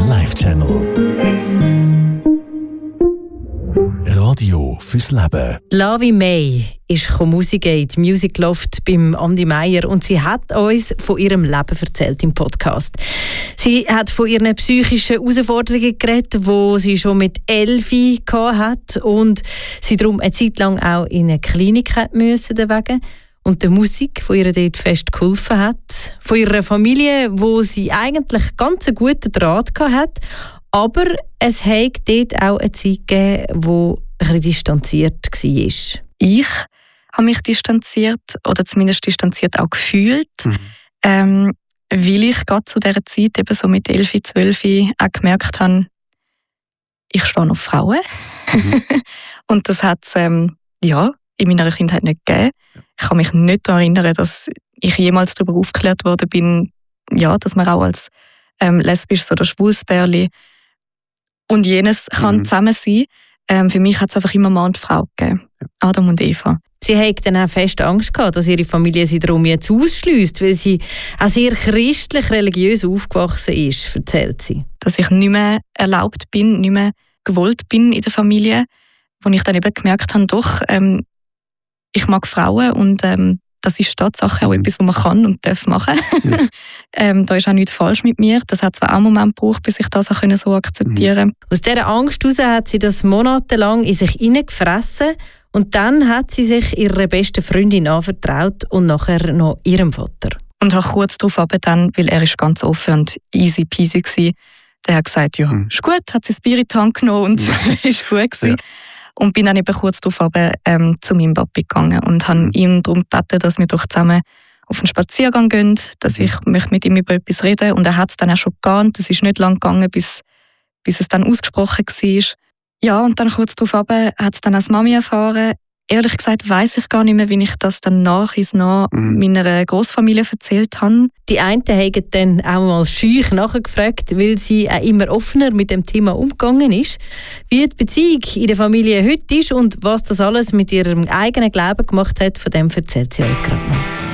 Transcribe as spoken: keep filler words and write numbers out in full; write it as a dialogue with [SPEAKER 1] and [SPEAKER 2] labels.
[SPEAKER 1] Live Channel. Radio fürs Leben.
[SPEAKER 2] Lavi May ist Musik in die Music Loft beim Andi Meier und sie hat uns von ihrem Leben erzählt im Podcast. Sie hat von ihren psychischen Herausforderungen geredet, die sie schon mit elf hatte und sie darum eine Zeit lang auch in eine Klinik musste wegen. Und die Musik, die ihr dort fest geholfen hat. Von ihrer Familie, wo sie eigentlich ganz einen guten Draht hatte. Aber es hat dort auch eine Zeit gegeben, wo ein bisschen distanziert war.
[SPEAKER 3] Ich habe mich distanziert, oder zumindest distanziert auch gefühlt, mhm. ähm, weil ich gerade zu dieser Zeit, eben so mit elf, zwölf, auch gemerkt habe, ich stehe auf Frauen. Mhm. Und das hat es ähm, ja, in meiner Kindheit nicht gegeben. Ich kann mich nicht daran erinnern, dass ich jemals darüber aufgeklärt worden bin, ja, dass man auch als ähm, lesbisches oder schwules Pärchen und jenes kann mhm. zusammen sein. Ähm, für mich hat es einfach immer Mann und Frau gegeben. Adam und Eva.
[SPEAKER 2] Sie hatte dann auch fest Angst gehabt, dass ihre Familie sie darum jetzt ausschliesst, weil sie auch sehr christlich-religiös aufgewachsen ist, erzählt sie.
[SPEAKER 3] Dass ich nicht mehr erlaubt bin, nicht mehr gewollt bin in der Familie, wo ich dann eben gemerkt habe, doch, ähm, ich mag Frauen und ähm, das ist Tatsache auch etwas, was man kann und darf machen. Ja. ähm, da ist auch nichts falsch mit mir. Das hat zwar auch einen Moment gebraucht, bis ich das auch so akzeptieren konnte.
[SPEAKER 2] Aus dieser Angst heraus hat sie das monatelang in sich hineingefressen und dann hat sie sich ihrer besten Freundin anvertraut und nachher noch ihrem Vater.
[SPEAKER 3] Und habe kurz darauf aber dann, weil er ist ganz offen und easy peasy war, der hat gesagt, ja, ist gut, hat sie Spirit genommen und ist gut gewesen. Ja. Und bin dann eben kurz darauf aber, ähm, zu meinem Papi gegangen und habe mhm. ihm darum gebeten, dass wir doch zusammen auf einen Spaziergang gehen, dass ich möchte mit ihm über etwas reden. Und er hat es dann auch schon geahnt. Es ist nicht lang gegangen, bis, bis es dann ausgesprochen war. Ja, und dann kurz darauf aber hat es dann als Mami erfahren. Ehrlich gesagt weiss ich gar nicht mehr, wie ich das dann nach ins nach mhm. meiner Grossfamilie erzählt habe.
[SPEAKER 2] Die einen haben dann auch mal schüch nachgefragt, weil sie auch immer offener mit dem Thema umgegangen ist. Wie die Beziehung in der Familie heute ist und was das alles mit ihrem eigenen Glauben gemacht hat, von dem erzählt sie uns gerade noch.